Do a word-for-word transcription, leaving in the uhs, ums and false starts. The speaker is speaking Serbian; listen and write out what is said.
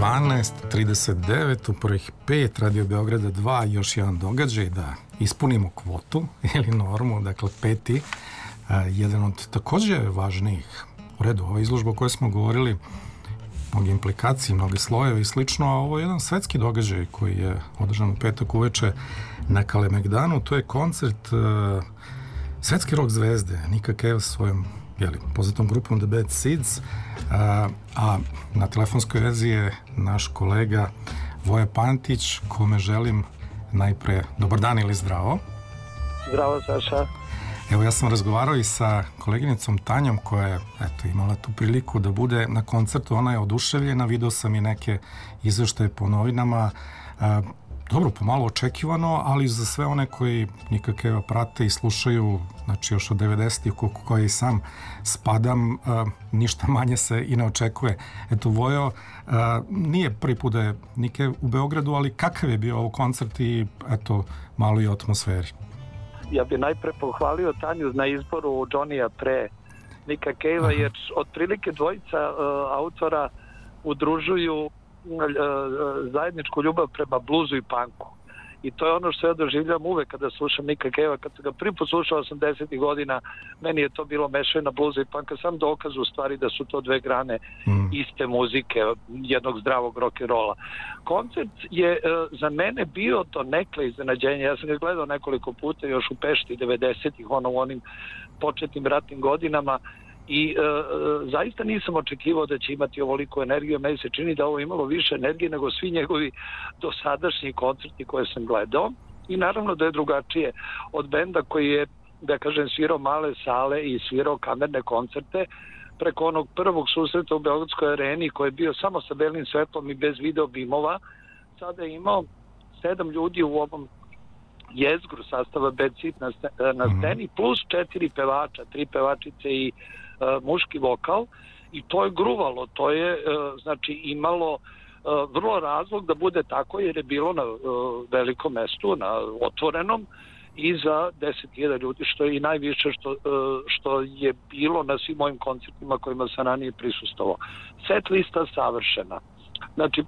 dvanaest trideset devet, u prvih pet Radio Beograda dva, još jedan događaj da ispunimo kvotu ili normu, dakle peti, jedan od takođe važnijih. U redu, ova izložba o kojoj smo govorili, mnogi implikacije, mnogi slojeve i slično, a ovo je jedan svetski događaj koji je održan u petak uveče na Kalemegdanu. To je koncert uh, svetske rock zvezde Nika Cave sa svojom jeli, poznatom grupom The Bad Seeds, uh, a na telefonskoj vezi je naš kolega Voja Pantić, kome želim najpre dobar dan ili zdravo. Zdravo, Saša. Evo, ja sam razgovarao i sa koleginicom Tanjom koja je eto, imala tu priliku da bude na koncertu. Ona je oduševljena, video sam i neke izveštaje po novinama. E, dobro, pomalo očekivano, ali za sve one koji Nika Cave prate i slušaju, znači još od devedesetih u koje i sam spadam, e, ništa manje se i ne očekuje. Eto, Vojo, e, nije prvi put da je Nika u Beogradu, ali kakav je bio ovo koncert i eto, malo i o atmosferi? Ja bih najpre pohvalio Tanju na izboru Johnny-a pre Nika Cave-a, jer otprilike dvojica uh, autora udružuju uh, zajedničku ljubav prema bluzu i punku. I to je ono što ja doživljam uvek kada slušam Nika Cave-a. Kad sam ga prvi put slušao osamdesetih godina, meni je to bilo mešavina bluza i punka, sam dokaz u stvari da su to dve grane mm. iste muzike, jednog zdravog rock'n'rolla. Koncert je uh, za mene bio to nekle iznenađenje. Ja sam ga gledao nekoliko puta još u Pešti devedesetih, ono u onim početnim ratnim godinama, i e, zaista nisam očekivao da će imati ovoliku energiju. Meni se čini da ovo imalo više energije nego svi njegovi dosadašnji koncerti koje sam gledao, i naravno da je drugačije od benda koji je, da kažem, svirao male sale i svirao kamerne koncerte, preko onog prvog susreta u Beogradskoj areni koji je bio samo sa belim svetlom i bez video bimova. Sada je imao sedam ljudi u ovom jezgru sastava Bad Seed na, na sceni, plus četiri pevača, tri pevačice i uh, muški vokal, i to je gruvalo, to je uh, znači imalo uh, vrlo razlog da bude tako, jer je bilo na uh, velikom mestu, na otvorenom, i za deset hiljada ljudi, što je i najviše što, uh, što je bilo na svim mojim koncertima kojima sam ranije prisustvovao. Set lista savršena. Znači,